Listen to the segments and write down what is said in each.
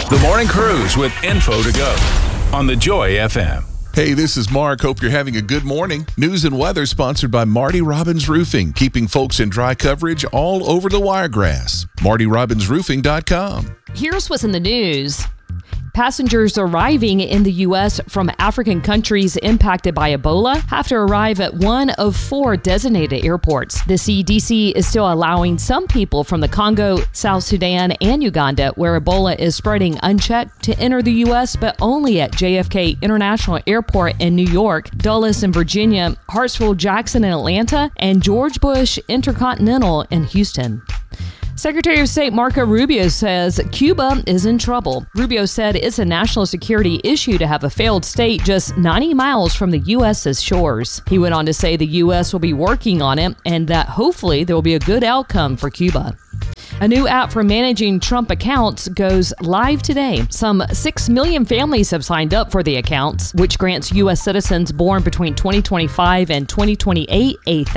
The Morning Cruise with info to go on the Joy FM. Hey, this is Mark. Hope you're having a good morning. News and weather sponsored by Marty Robbins Roofing, keeping folks in dry coverage all over the Wiregrass. MartyRobbinsRoofing.com. Here's what's in the news. Passengers arriving in the U.S. from African countries impacted by Ebola have to arrive at one of 4 designated airports. The CDC is still allowing some people from the Congo, South Sudan, and Uganda, where Ebola is spreading unchecked, to enter the U.S., but only at JFK International Airport in New York, Dulles in Virginia, Hartsfield-Jackson in Atlanta, and George Bush Intercontinental in Houston. Secretary of State Marco Rubio says Cuba is in trouble. Rubio said it's a national security issue to have a failed state just 90 miles from the U.S.'s shores. He went on to say the U.S. will be working on it and that hopefully there will be a good outcome for Cuba. A new app for managing Trump accounts goes live today. Some 6 million families have signed up for the accounts, which grants U.S. citizens born between 2025 and 2028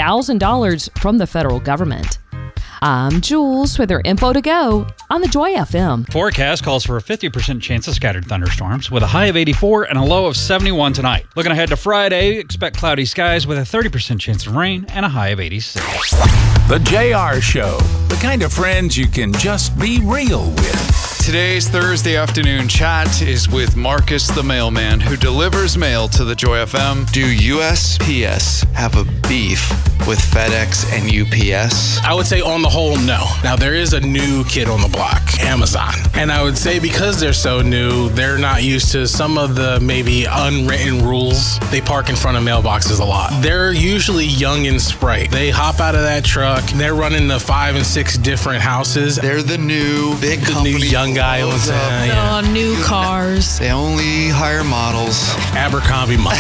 $1,000 from the federal government. I'm Jules with your info to go on the Joy FM. Forecast calls for a 50% chance of scattered thunderstorms with a high of 84 and a low of 71 tonight. Looking ahead to Friday, expect cloudy skies with a 30% chance of rain and a high of 86. The JR Show, the kind of friends you can just be real with. Today's Thursday afternoon chat is with Marcus the mailman, who delivers mail to the Joy FM. Do USPS have a beef with FedEx and UPS? I would say on the whole, no. Now, there is a new kid on the block, Amazon. And I would say because they're so new, they're not used to some of the maybe unwritten rules. They park in front of mailboxes a lot. They're usually young and sprite. They hop out of that truck. They're running to 5 and 6 different houses. They're the new big The company. new young guy on set. New cars. They only hire models. Abercrombie money.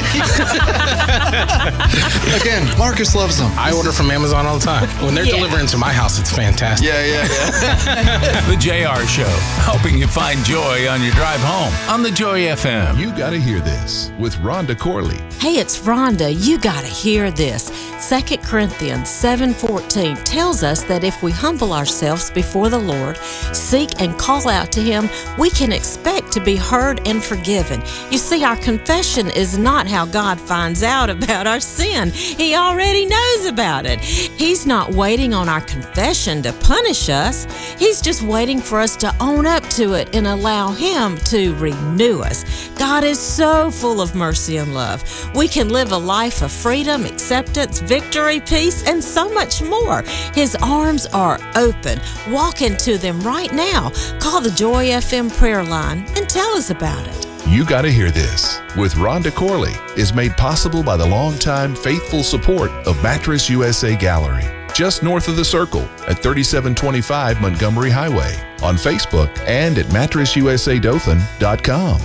Again, Marcus loves them. I order from Amazon all the time. When they're delivering to my house, it's fantastic. Yeah. The JR Show, helping you find joy on your drive home on the Joy FM. You gotta hear this with Rhonda Corley. Hey, it's Rhonda. You gotta hear this. 2 Corinthians 7:14 tells us that if we humble ourselves before the Lord, seek and call out to Him, we can expect to be heard and forgiven. You see, our confession is not how God finds out about our sin. He already knows about it. He's not waiting on our confession to punish us. He's just waiting for us to own up to it and allow Him to renew us. God is so full of mercy and love. We can live a life of freedom, acceptance, victory, peace, and so much more. His arms are open. Walk into them right now. Call the Joy FM prayer line and tell us about it. You gotta hear this with Rhonda Corley is made possible by the longtime faithful support of Mattress USA Gallery, just north of the Circle at 3725 Montgomery Highway, on Facebook and at mattressusadothan.com.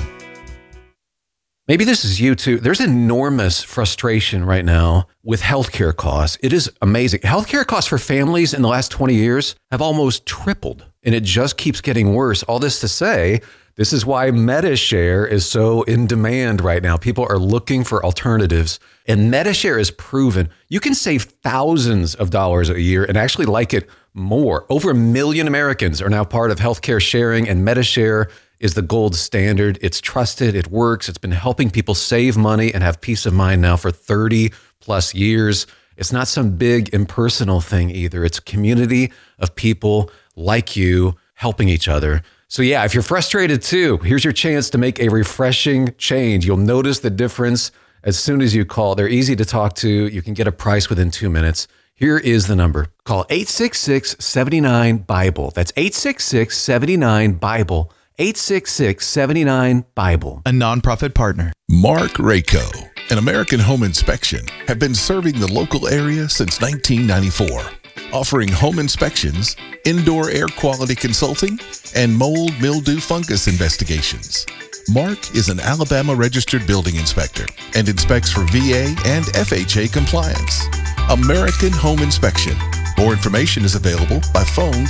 Maybe this is you too. There's enormous frustration right now with healthcare costs. It is amazing. Healthcare costs for families in the last 20 years have almost tripled, and it just keeps getting worse. All this to say, this is why MediShare is so in demand right now. People are looking for alternatives, and MediShare is proven you can save thousands of dollars a year and actually like it more. Over 1 million Americans are now part of healthcare sharing, and MediShare is the gold standard. It's trusted, it works. It's been helping people save money and have peace of mind now for 30 plus years. It's not some big impersonal thing either. It's a community of people like you helping each other. So yeah, if you're frustrated too, here's your chance to make a refreshing change. You'll notice the difference as soon as you call. They're easy to talk to. You can get a price within 2 minutes. Here is the number. Call 866-79-BIBLE. That's 866-79-BIBLE. 866-79-BIBLE. A nonprofit partner. Mark Rayco and American Home Inspection have been serving the local area since 1994, offering home inspections, indoor air quality consulting, and mold, mildew, fungus investigations. Mark is an Alabama registered building inspector and inspects for VA and FHA compliance. American Home Inspection. More information is available by phone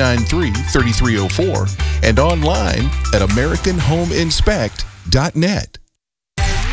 334-393-3304 and online at AmericanHomeInspect.net.